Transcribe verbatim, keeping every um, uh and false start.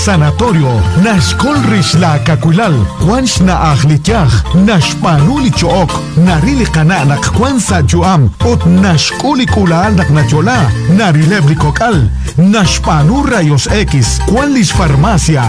Sanatorio, Nashkol Rishla Kakwilal, Kwansh na Akhlityach, Nashpanuli Chook, Narili Kana Nakwansa Juam, Ot Nashkuli Kulal Naknachola, Narilebli Kokal, Nashpanu Rayos X, Kwanlis Farmacia,